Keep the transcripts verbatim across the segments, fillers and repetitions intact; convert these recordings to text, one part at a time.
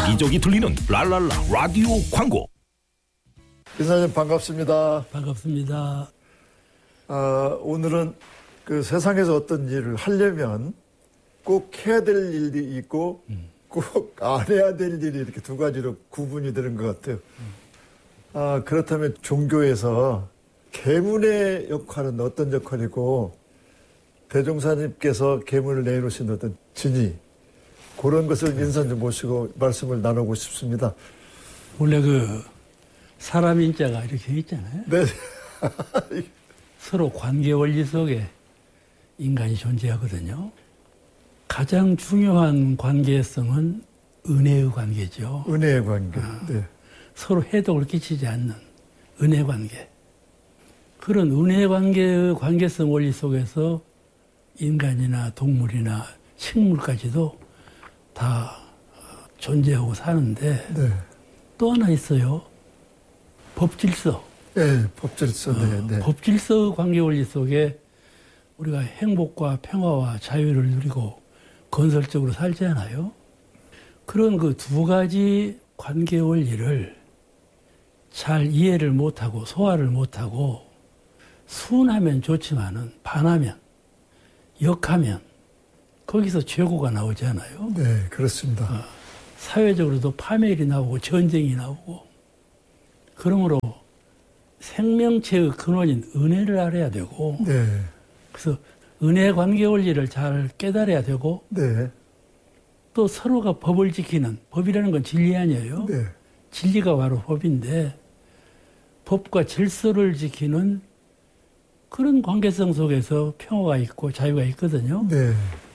여기저기 들리는 랄랄라 라디오 광고. 이사님 반갑습니다. 반갑습니다. 아, 오늘은 그 세상에서 어떤 일을 하려면 꼭 해야 될 일이 있고 음. 꼭 안 해야 될 일이 이렇게 두 가지로 구분이 되는 것 같아요. 음. 아, 그렇다면 종교에서 계문의 역할은 어떤 역할이고 대종사님께서 계문을 내놓으신 어떤 진위 그런 것을 인사 좀 모시고 말씀을 나누고 싶습니다. 원래 그 사람 인자가 이렇게 있잖아요. 네. 서로 관계 원리 속에 인간이 존재하거든요. 가장 중요한 관계성은 은혜의 관계죠. 은혜의 관계. 어, 네. 서로 해독을 끼치지 않는 은혜 관계. 그런 은혜 관계의 관계성 원리 속에서 인간이나 동물이나 식물까지도 다 존재하고 사는데 네. 또 하나 있어요. 법질서. 네, 법질서. 네, 어, 네. 법질서 관계 원리 속에 우리가 행복과 평화와 자유를 누리고 건설적으로 살지 않아요? 그런 그 두 가지 관계 원리를 잘 이해를 못하고 소화를 못하고 순하면 좋지만은 반하면 역하면 거기서 죄고가 나오잖아요. 네, 그렇습니다. 어, 사회적으로도 파멸이 나오고 전쟁이 나오고 그러므로 생명체의 근원인 은혜를 알아야 되고 네. 그래서 은혜 관계 원리를 잘 깨달아야 되고 네. 또 서로가 법을 지키는 법이라는 건 진리 아니에요. 네. 진리가 바로 법인데 법과 질서를 지키는 그런 관계성 속에서 평화가 있고 자유가 있거든요. 네.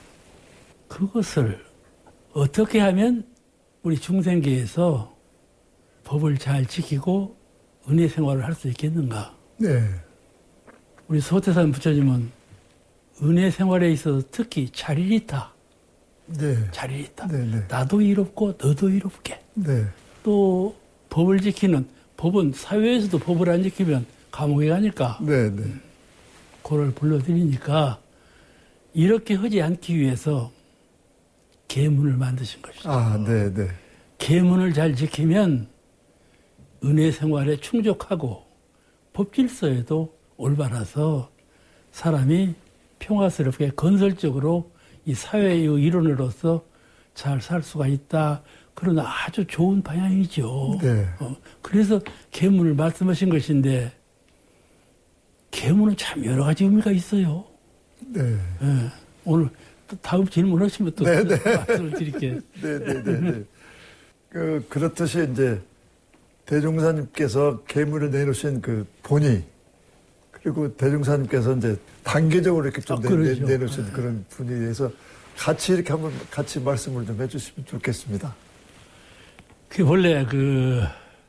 그것을 어떻게 하면 우리 중생계에서 법을 잘 지키고 은혜 생활을 할 수 있겠는가? 네. 우리 소태산 부처님은 은혜 생활에 있어서 특히 자리리타, 네. 자리리타. 네, 네. 나도 이롭고 너도 이롭게. 네. 또 법을 지키는 법은 사회에서도 법을 안 지키면 감옥에 가니까. 네, 네. 그걸 불러드리니까 이렇게 하지 않기 위해서 계문을 만드신 것이죠. 아, 네, 네. 계문을 잘 지키면 은혜 생활에 충족하고 법질서에도 올바라서 사람이 평화스럽게 건설적으로 이 사회의 일원으로서 잘 살 수가 있다. 그런 아주 좋은 방향이죠. 네. 어, 그래서 계문을 말씀하신 것인데 계문은 참 여러 가지 의미가 있어요. 네. 예, 오늘 또 다음 질문하시면 또 네, 네. 말씀을 드릴게요. 네, 네, 네, 네. 그, 그렇듯이 이제 대종사님께서 계문을 내놓으신 그 본의, 그리고 대종사님께서 이제 단계적으로 이렇게 좀 아, 내, 그렇죠. 내, 내놓으신 네. 그런 분위기에서 같이 이렇게 한번 같이 말씀을 좀 해주시면 좋겠습니다. 그 원래 그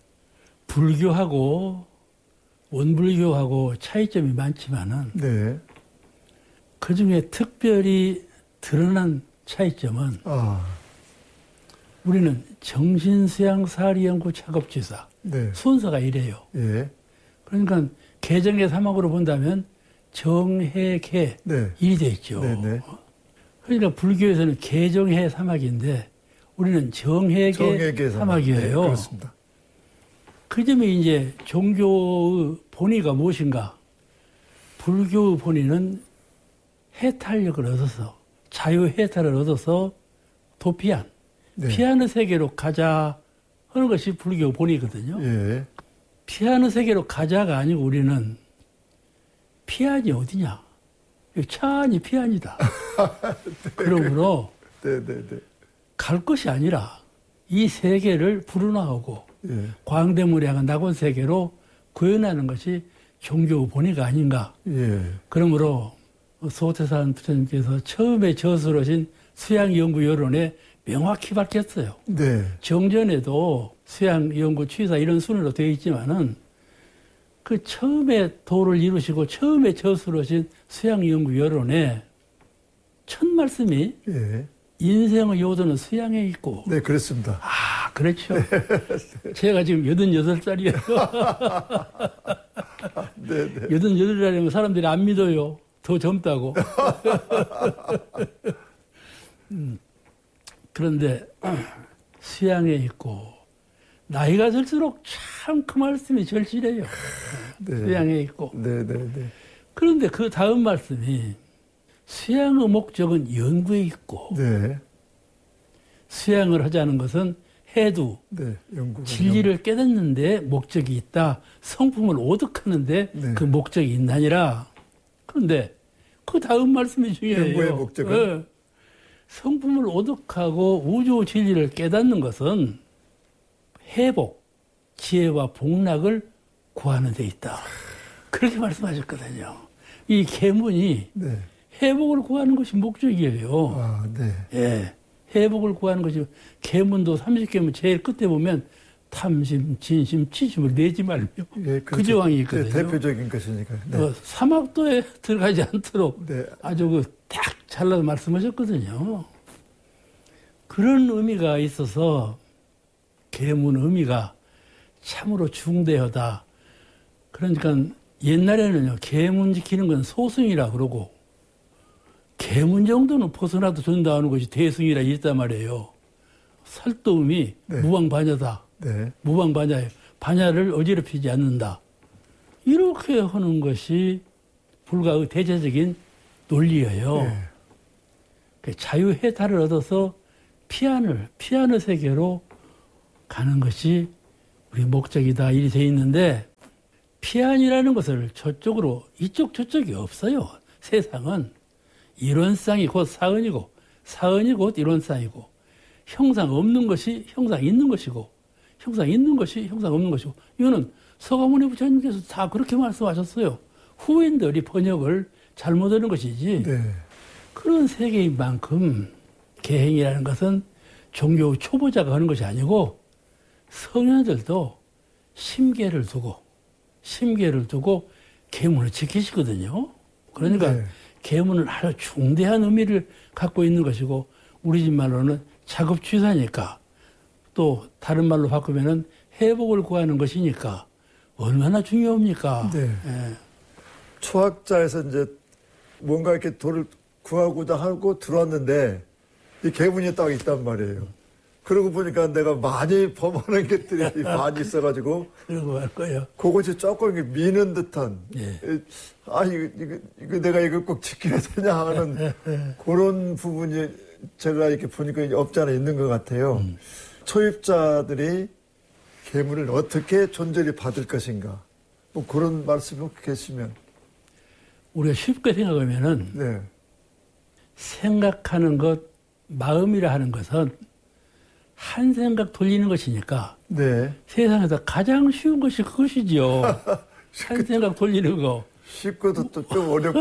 불교하고 원불교하고 차이점이 많지만은 네. 그 중에 특별히 드러난 차이점은 아. 우리는 정신수양사리연구 작업지사 네. 순서가 이래요. 예. 그러니까 개정의 사막으로 본다면 정해계 네. 일이 돼 있죠. 네, 네. 그러니까 불교에서는 개정해 사막인데 우리는 정해계, 정해계 사막이에요. 네, 그렇습니다. 그 점에 이제 종교의 본의가 무엇인가? 불교의 본의는 해탈력을 얻어서 자유 해탈을 얻어서 도피한 네. 피하는 세계로 가자 하는 것이 불교 본의거든요. 예. 피하는 세계로 가자가 아니고 우리는 피안이 어디냐? 차안이 피안이다. 그러므로 네, 네, 네. 갈 것이 아니라 이 세계를 불운하고 예. 광대무량한 낙원 세계로 구현하는 것이 종교 본의가 아닌가. 예. 그러므로 소태산 부처님께서 처음에 저술하신 수양연구여론에 명확히 밝혔어요. 네. 정전에도 수양연구 취사 이런 순으로 되어 있지만은 그 처음에 도를 이루시고 처음에 저술하신 수양연구여론에 첫 말씀이 예. 인생의 요도는 수양에 있고. 네, 그렇습니다. 아, 그렇죠. 제가 지금 여든여덟 살이에요. 네, 네. 여든여덟 살이면 사람들이 안 믿어요. 더 젊다고. 음, 그런데 수양에 있고 나이가 들수록 참 그 말씀이 절실해요. 네. 수양에 있고. 네, 네, 네. 그런데 그 다음 말씀이 수양의 목적은 연구에 있고 네. 수양을 하자는 것은 해도 네. 연구. 진리를 깨닫는데 목적이 있다. 성품을 오득하는데 네. 그 목적이 있나니라. 그런데 그 다음 말씀이 중요해요. 연구의 목적은? 네. 성품을 오득하고 우주 진리를 깨닫는 것은 회복, 지혜와 복락을 구하는 데 있다. 그렇게 말씀하셨거든요. 이 계문이 네. 회복을 구하는 것이 목적이에요. 아, 네. 예. 회복을 구하는 것이 계문도 삼십 계문 제일 끝에 보면 탐심, 진심, 치심을 내지 말며 예, 그 조항이 있거든요. 네, 대표적인 것이니까. 네. 그 사막도에 들어가지 않도록 네. 아주 그 딱 잘라서 말씀하셨거든요. 그런 의미가 있어서 계문 의미가 참으로 중대하다. 그러니까 옛날에는요, 계문 지키는 건 소승이라 그러고 계문 정도는 벗어나도 된다 하는 것이 대승이라 있단 말이에요. 살도음이 네. 무방반야다. 네. 무방반야예요. 반야를 어지럽히지 않는다. 이렇게 하는 것이 불가의 대체적인 논리예요. 네. 그 자유해탈을 얻어서 피안을, 피안의 세계로 가는 것이 우리 목적이다. 이리 돼 있는데 피안이라는 것을 저쪽으로 이쪽 저쪽이 없어요. 세상은 이론상이 곧 사은이고 사은이 곧 이론상이고 형상 없는 것이 형상 있는 것이고 형상 있는 것이 형상 없는 것이고 이거는 서가모니 부처님께서 다 그렇게 말씀하셨어요. 후인들이 번역을 잘못하는 것이지. 네. 그런 세계인 만큼 계행이라는 것은 종교 초보자가 하는 것이 아니고 성현들도 심계를 두고 심계를 두고 계문을 지키시거든요. 그러니까 네. 계문은 아주 중대한 의미를 갖고 있는 것이고 우리 집 말로는 작업취사니까 또 다른 말로 바꾸면은 회복을 구하는 것이니까 얼마나 중요합니까? 네. 예. 초학자에서 이제 뭔가 이렇게 돌을 구하고자 하고 들어왔는데 이 계문이 딱 있단 말이에요. 그러고 보니까 내가 많이 범하는 것들이 많이 있어가지고 그러고 말 거예요. 그것이 조금 이렇게 미는 듯한 예. 아 이거, 이거, 이거 내가 이거 꼭 지켜야 되냐 하는 그런 부분이 제가 이렇게 보니까 없지 않아 있는 것 같아요. 음. 초입자들이 계문을 어떻게 존재를 받을 것인가 뭐 그런 말씀이 계시면 우리가 쉽게 생각하면은 네. 생각하는 것, 마음이라 하는 것은 한 생각 돌리는 것이니까 네. 세상에서 가장 쉬운 것이 그것이지요. 한 생각 돌리는 거. 쉽고도 또 좀 어렵고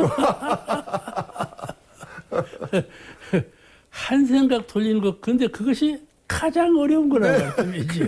한 생각 돌리는 것. 근데 그것이 가장 어려운 거라는 말씀이지요.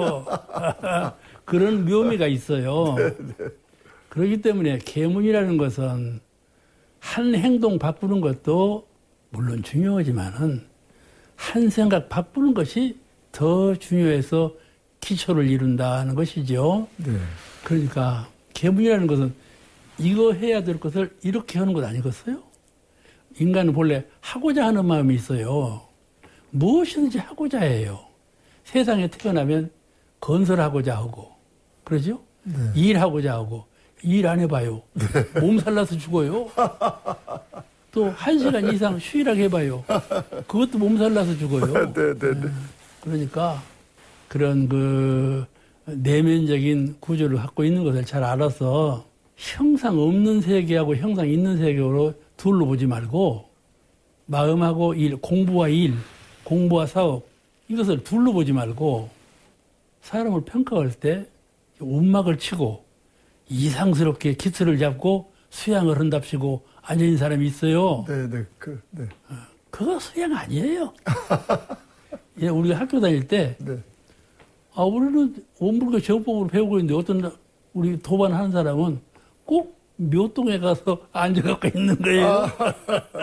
그런 묘미가 있어요. 그렇기 때문에 계문이라는 것은 한 행동 바꾸는 것도 물론 중요하지만은 한 생각 바꾸는 것이 더 중요해서 기초를 이룬다는 것이죠. 네. 그러니까 계문이라는 것은 이거 해야 될 것을 이렇게 하는 것 아니겠어요? 인간은 본래 하고자 하는 마음이 있어요. 무엇이든지 하고자 해요. 세상에 태어나면 건설하고자 하고 그러죠? 네. 일하고자 하고 일 안 해봐요. 네. 몸 살라서 죽어요. 또 한 시간 이상 쉬라고 해봐요. 그것도 몸 살라서 죽어요. 네, 네, 네. 그러니까 그런 그 내면적인 구조를 갖고 있는 것을 잘 알아서 형상 없는 세계하고 형상 있는 세계로 둘러 보지 말고 마음하고 일, 공부와 일, 공부와 사업 이것을 둘러 보지 말고 사람을 평가할 때 움막을 치고 이상스럽게 기틀을 잡고 수양을 한답시고 앉아있는 사람이 있어요. 네, 네, 그, 네. 그거 수양 아니에요. 예, 우리가 학교 다닐 때, 네. 아, 우리는 원불교 정법으로 배우고 있는데 어떤 우리 도반하는 사람은 꼭 묘동에 가서 앉아갖고 있는 거예요. 아.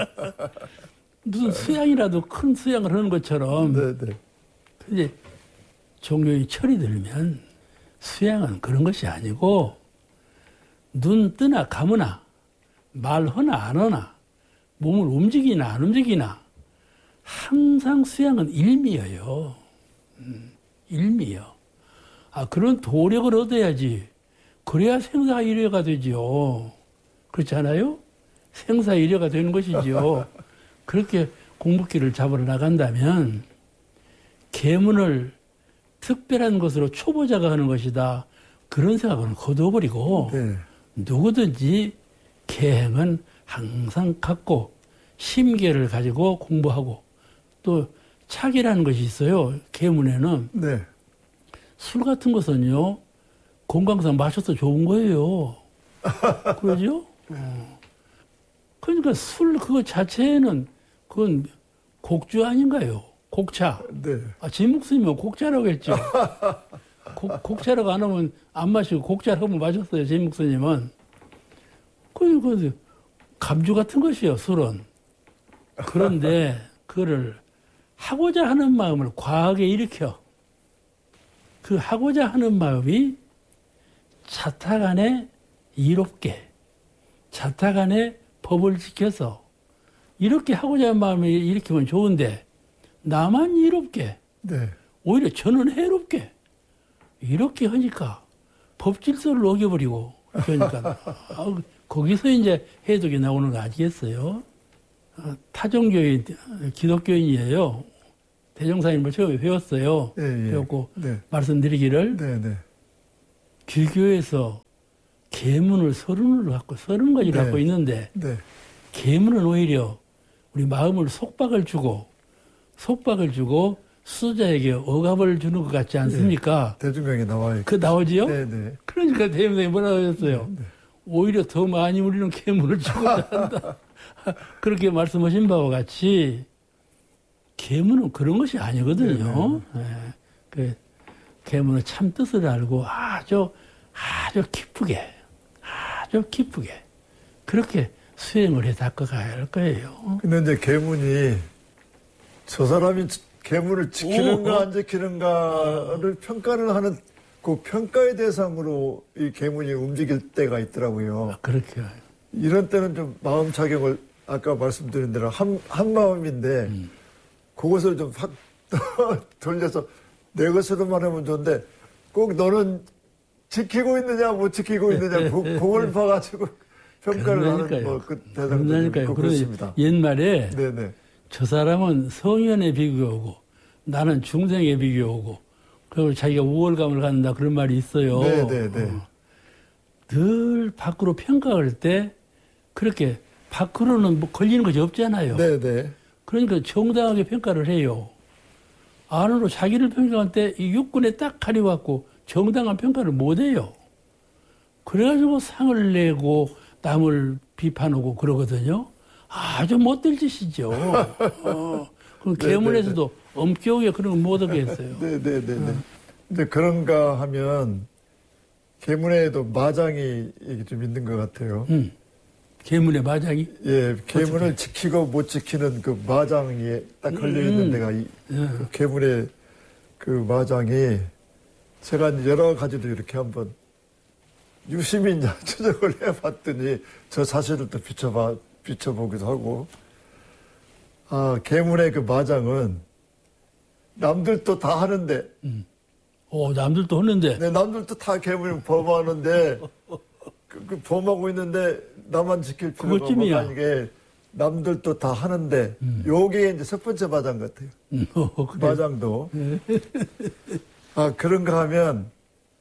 무슨 수양이라도 큰 수양을 하는 것처럼. 네, 네. 근데 종교의 철이 들면 수양은 그런 것이 아니고 눈 뜨나 감으나 말하나 안 하나 몸을 움직이나 안 움직이나 항상 수양은 일미예요. 음, 일미요. 아, 그런 도력을 얻어야지. 그래야 생사일회가 되지요. 그렇지 않아요? 생사일회가 되는 것이지요. 그렇게 공부기를 잡으러 나간다면 계문을 특별한 것으로 초보자가 하는 것이다. 그런 생각은 거둬버리고 네. 누구든지 계행은 항상 갖고 심계를 가지고 공부하고 또 착이라는 것이 있어요. 계문에는 네. 술 같은 것은요 건강상 마셔도 좋은 거예요. 그러죠? 어. 그러니까 술 그거 자체는 그건 곡주 아닌가요? 곡차. 네. 아, 제 목숨이면 곡차라고 했죠. 곡, 곡차라고 안 하면 안 마시고 곡차라고 하면 마셨어요. 제 목숨님은. 그, 그, 감주 같은 것이요, 술은. 그런데 그거를 하고자 하는 마음을 과하게 일으켜. 그 하고자 하는 마음이 자타간에 이롭게, 자타간에 법을 지켜서 이렇게 하고자 하는 마음을 일으키면 좋은데 나만 이롭게, 네. 오히려 저는 해롭게 이렇게 하니까 법질서를 어겨버리고 그러니까 아, 거기서 이제 해독이 나오는 거 아니겠어요? 아, 타종교인, 기독교인이에요. 대종사님을 처음에 배웠어요. 예, 예. 배웠고 네. 말씀드리기를 네, 네. 길교에서 계문을 서른을 갖고 서른 가지를 네. 갖고 있는데 네. 계문은 오히려 우리 마음을 속박을 주고 속박을 주고 수자에게 억압을 주는 것 같지 않습니까? 네. 대중경에 나와요. 그 나오지요? 네, 네. 그러니까 대명사님이 뭐라고 하셨어요? 네, 네. 오히려 더 많이 우리는 계문을 주고자 한다. 그렇게 말씀하신 바와 같이 계문은 그런 것이 아니거든요. 네, 그 계문은 참 뜻을 알고 아주 아주 기쁘게 아주 기쁘게 그렇게 수행을 해 닦아가야 할 거예요. 근데 이제 계문이 저 사람이 계문을 지키는가 오. 안 지키는가를 평가를 하는 그 평가의 대상으로 이 계문이 움직일 때가 있더라고요. 아, 그렇게. 이런 때는 좀 마음 작용을 아까 말씀드린 대로 한, 한 마음인데 음. 그것을 좀 확 돌려서 내 것으로만 하면 좋은데 꼭 너는 지키고 있느냐 못 지키고 있느냐 그, 그걸 봐가지고 평가를 하는 뭐그 대상들이 있고 그렇습니다. 옛말에 네네. 저 사람은 성현에 비교하고 나는 중생에 비교하고 그리고 자기가 우월감을 갖는다 그런 말이 있어요. 네네네. 어. 늘 밖으로 평가할 때 그렇게 밖으로는 뭐 걸리는 것이 없잖아요. 네네. 그러니까 정당하게 평가를 해요. 안으로 자기를 평가할 때 이 육군에 딱 가려갖고 정당한 평가를 못 해요. 그래가지고 상을 내고 남을 비판하고 그러거든요. 아주 못될 짓이죠. 어, 그럼 계문에서도 엄격하게 그런 걸 못 하게 했어요. 네네네네. 근데 그런가 하면 계문에도 마장이 좀 있는 것 같아요. 음. 계문의 마장이? 예, 계문을 어떻게? 지키고 못 지키는 그 마장이 딱 걸려 있는 음. 데가 이, 예. 그 계문의 그 마장이 제가 여러 가지로 이렇게 한번 유심히 이제 추적을 해봤더니 저 사실을 또 비춰봐 비춰보기도 하고 아 계문의 그 마장은 남들도 다 하는데 음. 어, 남들도 하는데. 네, 남들도 다 계문을 범하는데 그, 그 범하고 있는데 나만 지킬 필요가 그것쯤이야. 없는 게 남들도 다 하는데 음. 요게 이제 첫 번째 마장 같아요. 음, 어, 그래. 마장도 아 그런가 하면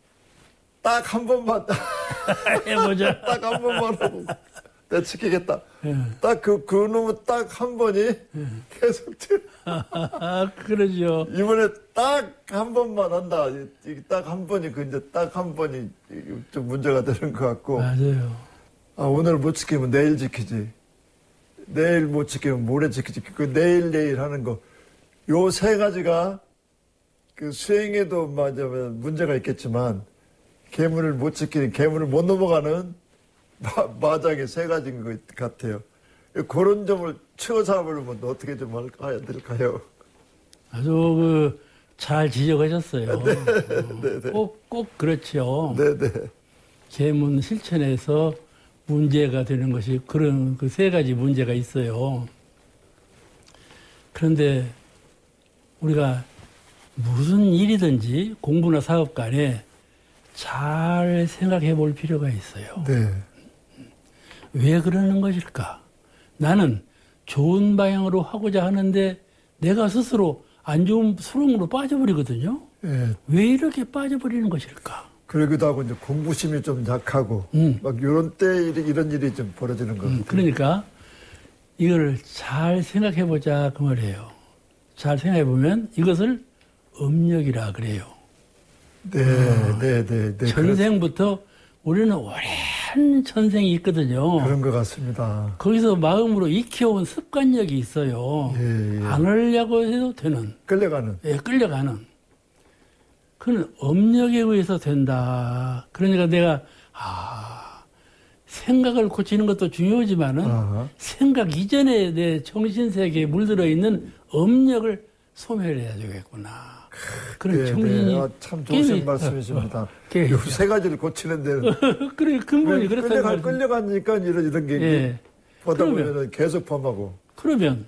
딱 한 번만 해보자. 딱 한 번만 하고 내가 지키겠다. 예. 딱 그 그 놈은 딱 한 번이 계속 아, 그러죠. 이번에 딱 한 번만 한다. 딱 한 번이 그 이제 딱 한 번이 좀 문제가 되는 것 같고. 맞아요. 아 오늘 못 지키면 내일 지키지. 내일 못 지키면 모레 지키지. 그 내일 내일 하는 거. 요 세 가지가 그 수행에도 맞으면 문제가 있겠지만 계문을 못 지키는 계문을 못 넘어가는 마, 마장의 세 가지인 것 같아요. 그런 점을 치워 잡으려면 어떻게 좀 해야 될까요? 아주 그 잘 지적하셨어요. 네, 어, 네, 네. 꼭, 꼭 그렇죠. 네네. 계문 실천에서 문제가 되는 것이 그런 그 세 가지 문제가 있어요. 그런데 우리가 무슨 일이든지 공부나 사업 간에 잘 생각해 볼 필요가 있어요. 네. 왜 그러는 것일까? 나는 좋은 방향으로 하고자 하는데 내가 스스로 안 좋은 수렁으로 빠져버리거든요. 예. 왜 이렇게 빠져버리는 것일까? 그러기도 하고 이제 공부심이 좀 약하고 음. 막 이런 때 이런, 이런 일이 좀 벌어지는 것 같아요. 음, 그러니까 이걸 잘 생각해 보자 그 말이에요. 잘 생각해 보면 이것을 음력이라 그래요. 네, 네, 네, 네. 전생부터 우리는 오랜 전생이 있거든요. 그런 것 같습니다. 거기서 마음으로 익혀온 습관력이 있어요. 예, 예. 안 하려고 해도 되는. 끌려가는. 예, 끌려가는. 그건 업력에 의해서 된다. 그러니까 내가, 아, 생각을 고치는 것도 중요하지만은 아하. 생각 이전에 내 정신세계에 물들어 있는 업력을 소멸해야 되겠구나. 그런 네, 정신이. 네. 아, 참 좋으신 깨미- 말씀이십니다. 어, 깨- 이 세 가지를 고치는 데는 그래, 근본이 그렇다는 끌려가, 말이죠. 끌려가니까 이런, 이런 게 예. 보다 그러면- 보면 계속 범하고. 그러면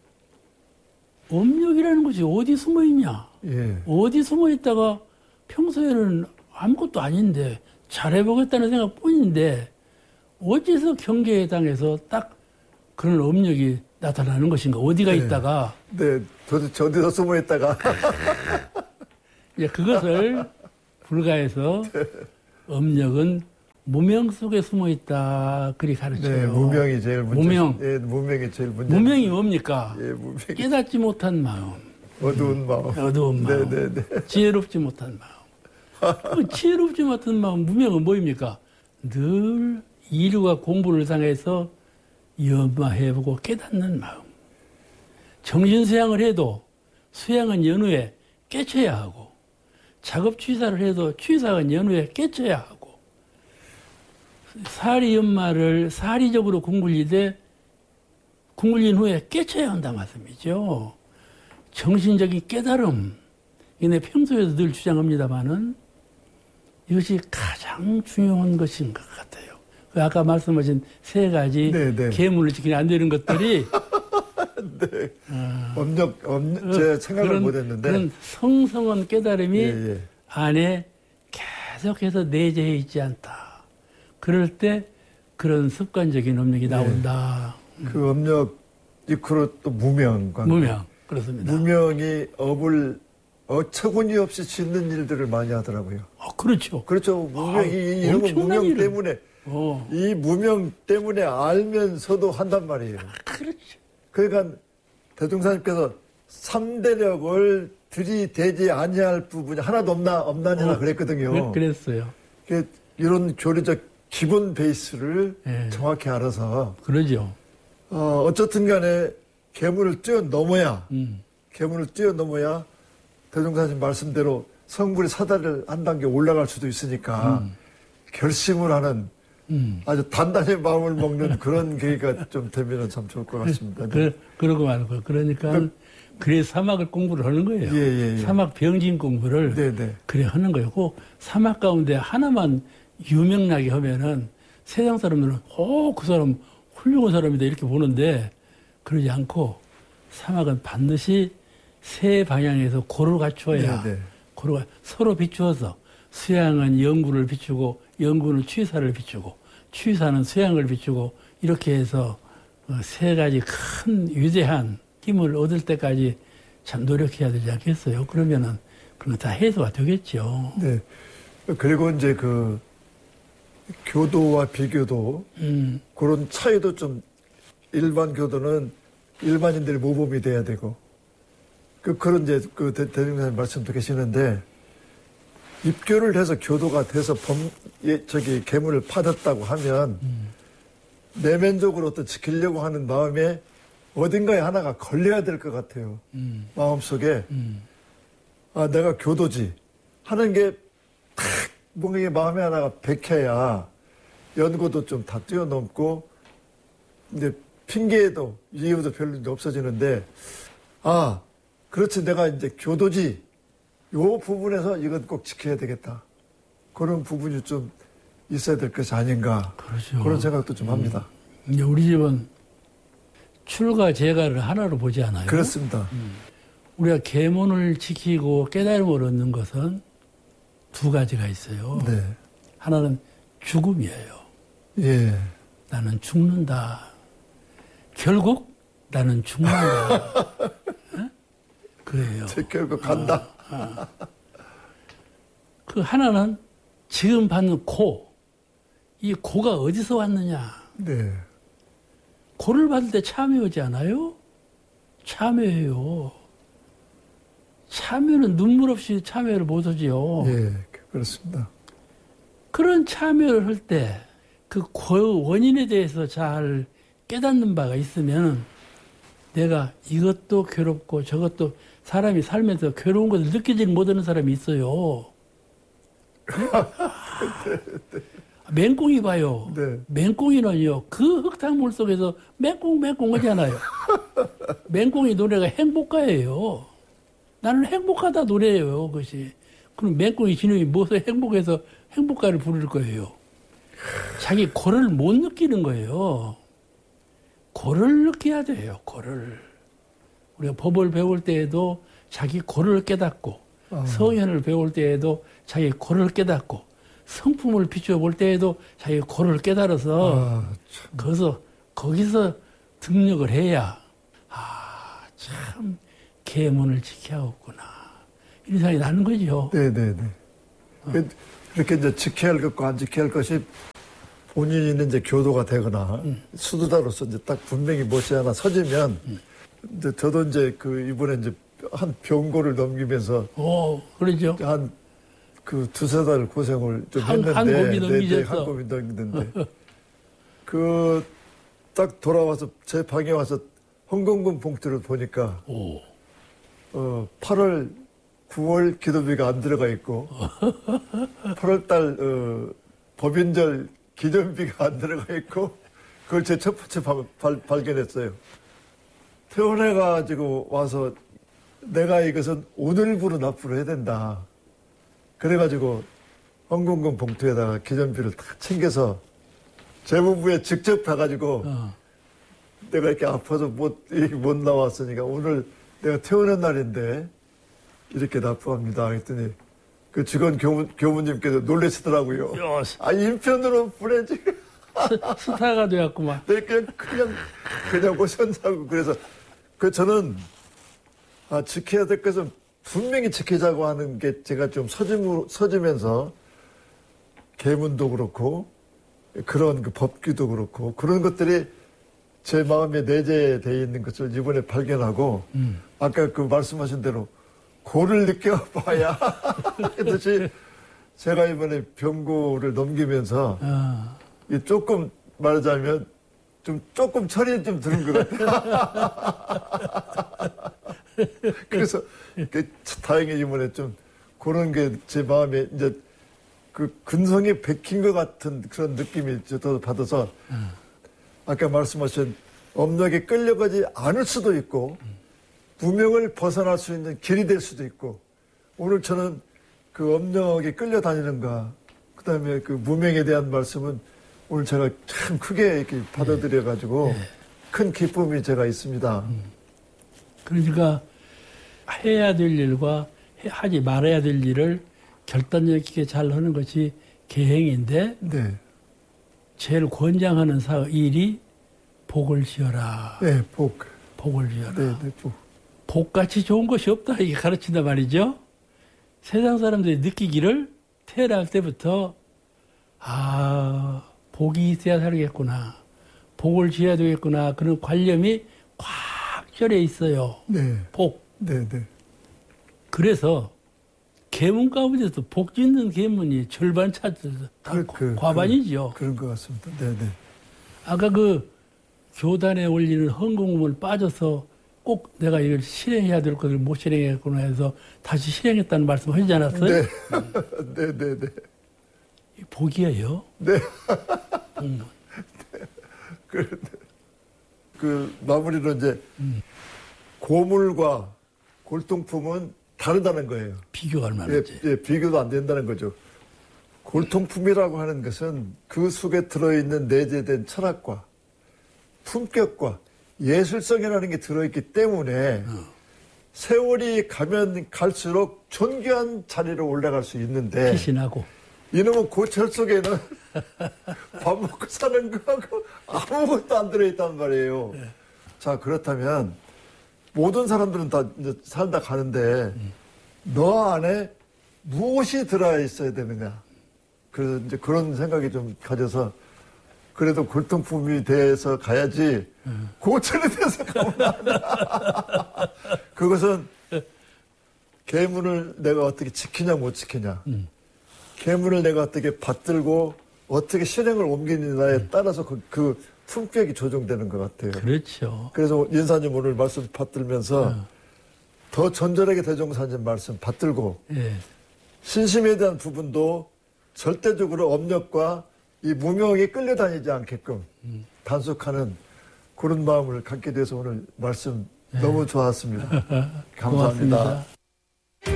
업력이라는 것이 어디 숨어 있냐? 예. 어디 숨어 있다가 평소에는 아무것도 아닌데 잘해보겠다는 생각뿐인데 어째서 경계에 당해서 딱 그런 업력이 나타나는 것인가? 어디가 네. 있다가 네, 도대체 어디서 숨어 있다가. 이제 그것을 불가해서 업력은 무명 속에 숨어 있다 그리 가르쳐요. 네, 무명이 제일 문제. 무명. 예, 무명이 제일 문제. 무명이 뭡니까? 예, 무명이. 깨닫지 못한 마음, 어두운 마음. 어두운 마음, 네, 네, 네. 지혜롭지 못한 마음. 그 지혜롭지 못한 마음, 무명은 뭐입니까? 늘 일과 공부를 당해서 연마해보고 깨닫는 마음. 정신 수양을 해도 수양은 연후에 깨쳐야 하고, 작업 취사를 해도 취사는 연후에 깨쳐야 하고, 사리 연마를 사리적으로 궁굴리되 궁굴린 후에 깨쳐야 한다 말씀이죠. 정신적인 깨달음. 이내 평소에도 늘 주장합니다마는 이것이 가장 중요한 것인 것 같아요. 그 아까 말씀하신 세 가지 네, 네. 계문을 지키면 안 되는 것들이 네. 업력, 업력, 제 생각을 그런- 못 했는데. 그런 성성한 깨달음이 예, 예. 안에 계속해서 내재해 있지 않다. 그럴 때 그런 습관적인 업력이 나온다. 그 업력, 이크로 또 무명. 관계. 무명. 그렇습니다. 무명이 업을 어처구니 없이 짓는 일들을 많이 하더라고요. 어, 그렇죠. 그렇죠. 무명, 아, 이, 이- 이런 건 엄청난 무명 일을. 때문에, 어, 이 무명 때문에 알면서도 한단 말이에요. 그렇죠. 그러니까 대종사님께서 삼대력을 들이대지 아니할 부분이 하나도 없나, 없나니라 어, 그랬거든요. 그래- 그랬어요. 그 이런 교리적 기본 베이스를 예. 정확히 알아서, 그러죠. 어, 어쨌든 간에 계문을 뛰어넘어야, 음. 계문을 뛰어넘어야 대종사님 말씀대로 성불이 사다를 한 단계 올라갈 수도 있으니까 결심을 하는 음. 아주 단단히 마음을 먹는 그런 계기가 좀 되면 참 좋을 것 같습니다. 네. 그, 그러고 말고. 그러니까, 그래 사막을 공부를 하는 거예요. 예, 예, 예. 사막 병진 공부를 네, 네. 그래 하는 거예요. 그 사막 가운데 하나만 유명나게 하면은 세상 사람들은, 어, 그 사람 훌륭한 사람이다 이렇게 보는데 그러지 않고 사막은 반드시 세 방향에서 고를 갖추어야 네, 네. 고를 서로 비추어서 수양은 영구를 비추고 영구는 취사를 비추고 취사는 수양을 비추고 이렇게 해서 어, 세 가지 큰 위대한 힘을 얻을 때까지 참 노력해야 되지 않겠어요? 그러면은 그런 거 다 해소가 되겠죠. 네. 그리고 이제 그 교도와 비교도 음, 그런 차이도 좀 일반 교도는 일반인들이 모범이 돼야 되고 그 그런 이제 그 대- 대통령님 말씀도 계시는데 입교를 해서 교도가 돼서 범 예, 저기 계물을 받았다고 하면 내면적으로 어떤 지키려고 하는 마음에 어딘가에 하나가 걸려야 될 것 같아요. 음, 마음속에 음. 아 내가 교도지 하는 게 탁 뭔가 이게 마음에 하나가 백해야 연고도 좀 다 뛰어넘고 이제 핑계도 이유도 별로 없어지는데 아 그렇지 내가 이제 교도지 요 부분에서 이건 꼭 지켜야 되겠다 그런 부분이 좀 있어야 될 것이 아닌가 그렇죠. 그런 생각도 좀 합니다. 이제 우리 집은 출가 재가를 하나로 보지 않아요. 그렇습니다. 우리가 계문을 지키고 깨달음을 얻는 것은 두 가지가 있어요. 네. 하나는 죽음이에요. 예. 나는 죽는다. 결국 나는 죽는다. 어? 그래요. 제 결국 간다. 어, 어. 그 하나는 지금 받는 고. 이 고가 어디서 왔느냐. 네. 고를 받을 때 참여하지 않아요? 참여해요. 참여는 눈물 없이 참여를 못하지요. 예, 그렇습니다. 그런 참여를 할 때 그 원인에 대해서 잘 깨닫는 바가 있으면 내가 이것도 괴롭고 저것도 사람이 살면서 괴로운 것을 느끼지 못하는 사람이 있어요. 맹꽁이 봐요. 네. 맹꽁이는요, 그 흙탕물 속에서 맹꽁맹꽁 하잖아요. 맹꽁이 노래가 행복가예요. 나는 행복하다 노래예요, 그것이. 그럼 맹꽁이 진영이 무엇을 행복해서 행복가를 부를 거예요? 자기 고를 못 느끼는 거예요. 고를 느껴야 돼요, 고를. 우리가 법을 배울 때에도 자기 고를 깨닫고, 아. 성현을 배울 때에도 자기 고를 깨닫고, 성품을 비추어 볼 때에도 자기 고를 깨달아서, 아, 거기서, 거기서 등력을 해야, 아, 참, 계문을 지켜야 하겠구나. 이런 생각이 나는 거죠. 네네네. 어. 이렇게 이제 지켜야 할 것과 안 지켜야 할 것이 본인이 이제 교도가 되거나 음. 수도자로서 이제 딱 분명히 못이 하나 서지면, 음. 이제 저도 이제 그 이번에 이제 한 병고를 넘기면서. 오, 그러죠. 한 그 두세 달 고생을 좀 한, 했는데. 한 곱이 넘기셨어. 네, 한 곱이 넘기는데. 그 딱 돌아와서 제 방에 와서 헌금금 봉투를 보니까. 오. 어, 팔월, 구월 기도비가 안 들어가 있고, 팔월달, 어, 법인절 기념비가 안 들어가 있고, 그걸 제 첫 번째 발, 발, 발견했어요. 퇴원해가지고 와서 내가 이것은 오늘부로 납부를 해야 된다. 그래가지고 헌금금 봉투에다가 기념비를 다 챙겨서 재무부에 직접 가가지고 어. 내가 이렇게 아파서 못, 못 나왔으니까 오늘 내가 퇴원한 날인데 이렇게 납부합니다. 했더니 그 직원 교무, 교무님께서 놀라시더라고요. 아, 인편으로 보내지. 스타가 되었구만. 네, 그냥, 그냥, 그냥 오셨다고. 그래서 그 저는 아, 지켜야 될 것은 분명히 지키자고 하는 게 제가 좀 서짐, 서지면서 계문도 그렇고 그런 그 법규도 그렇고 그런 것들이 제 마음에 내재되어 있는 것을 이번에 발견하고 음. 아까 그 말씀하신 대로 고를 느껴봐야 했듯이 제가 이번에 병고를 넘기면서 아. 이 조금 말하자면 좀 조금 철이 좀 드는 것 같아요. 그래서 다행히 이번에 좀 그런 게 제 마음에 이제 그 근성이 베낀 것 같은 그런 느낌이 저도 받아서 음. 아까 말씀하신 업력에 끌려가지 않을 수도 있고 무명을 벗어날 수 있는 길이 될 수도 있고 오늘 저는 그 업력에 끌려다니는가 그다음에 그 무명에 대한 말씀은 오늘 제가 참 크게 이렇게 받아들여가지고 네. 네. 큰 기쁨이 제가 있습니다. 음. 그러니까 해야 될 일과 하지 말아야 될 일을 결단력 있게 잘 하는 것이 계행인데 네. 제일 권장하는 사, 일이 복을 지어라. 네, 복. 복을 지어라. 네, 네, 복. 복같이 좋은 것이 없다 이게 가르친단 말이죠. 세상 사람들이 느끼기를 태어날 때부터 아 복이 있어야 살겠구나. 복을 지어야 되겠구나. 그런 관념이 꽉 절여 있어요. 네. 복. 네, 네. 그래서 계문 가운데서 복 짓는 계문이 절반 차지해서 그, 그, 과반이죠. 그, 그런 것 같습니다. 네, 네. 아까 그 교단에 올리는 헌금을 빠져서 꼭 내가 이걸 실행해야 될 것을 못 실행했구나 해서 다시 실행했다는 말씀 하지 않았어요? 네. 음. 네, 네, 네. 복이에요. 네. 음. 네. 그, 그 마무리로 이제 음. 고물과 골통품은 다르다는 거예요. 비교가 얼마나지? 예, 예, 비교도 안 된다는 거죠. 골통품이라고 하는 것은 그 속에 들어있는 내재된 철학과 품격과 예술성이라는 게 들어있기 때문에 어. 세월이 가면 갈수록 존귀한 자리로 올라갈 수 있는데 피신하고 이놈은 고철 속에는 밥 먹고 사는 거하고 아무것도 안 들어있단 말이에요. 네. 자, 그렇다면 모든 사람들은 다 이제 살다 가는데 음. 너 안에 무엇이 들어있어야 되느냐. 그래서 이제 그런 생각이 좀 가져서 그래도 골동품이 돼서 가야지 음. 고철이 돼서 가면 안 돼. 그것은 계문을 내가 어떻게 지키냐 못 지키냐. 음. 계문을 내가 어떻게 받들고 어떻게 실행을 옮기느냐에 음. 따라서 그, 그 품격이 조정되는 것 같아요. 그렇죠. 그래서 인사님 오늘 말씀 받들면서 음. 더 전절하게 대종사님 말씀 받들고 예. 신심에 대한 부분도 절대적으로 업력과 이 무명에 끌려다니지 않게끔 음. 단속하는 그런 마음을 갖게 돼서 오늘 말씀 예. 너무 좋았습니다. 감사합니다. 고맙습니다.